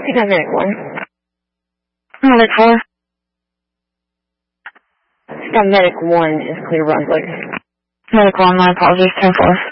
You got medic 1. Medic 4. You got medic 1 is clear run, please. Medic 1, my apologies, 10-4.